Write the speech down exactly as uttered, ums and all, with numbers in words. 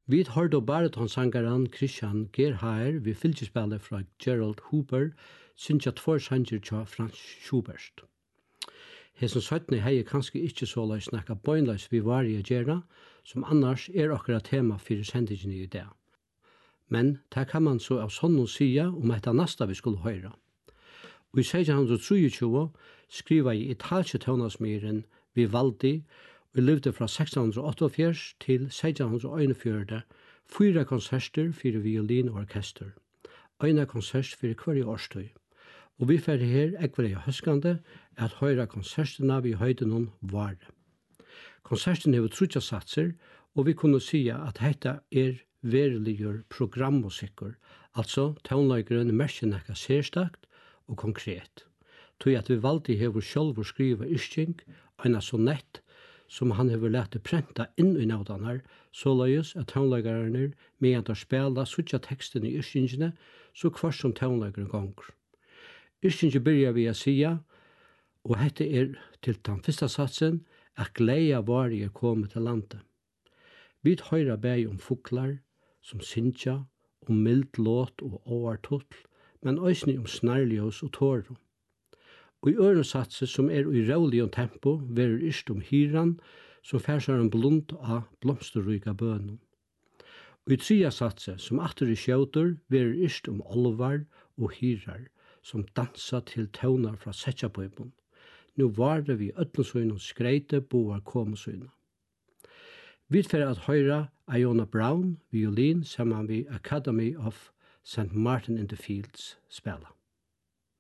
Vi hørte baritonsangeren Christian Gerhaer ved fylkespillet fra Gerald Huber, synes jeg tvær sanger til Franz Schubert. Hesen søttene hei kanskje ikke så løy snakka bøgnløys vi var i gjerra, som annars er akkurat tema for sendingen i dag. Men det kan man så av sånn sida om etter nasta vi skulle høre. Og i seksten tjuetre skriva i italske tøvnasmyren Vivaldi, og levde fra seksten åttiofjørs til seksten einogfjørs, fyra konserter for violin og orkester, øyne konsert for hver årstøy. Og vi får her ekvare i høskande at høyre konsertene vi høyde noen vare. Konserten har trutja satser, og vi kunne si at dette er veriliggjør programmusikker, altså tonleikeren merker nekka særstakt og konkret. Tog at vi valgte hever sjølv å skrive yrking, en sonett, som han hever lett prenta inn i naudanar, så løyes at tonleikarerne med at å spela suttja teksten i yrkingene, så kvart som tonleikeren gonger. Yrkingen byrjar vi å sia, og hette er til den første satsen, at gleia var er kommet til landet. Vi høyra bæg om fuglar, som syntja, om mild låt og åartutl, men òsni om snarljós og tåru. Og i øresatse som er i rævlig og tempo, verur yrst om hyran, som færsar en blund av blomsterryka bønum. Og i tria satse, som atter i sjautur, verur yrst om olvar og hyrar, som dansa til tøvnar fra setjabøybun. Nå var det vi øtlensøyn og skreite boar komesøyna. Vi får at høyra Iona Brown, violin, saman vi Academy of Saint Martin in the Fields spela.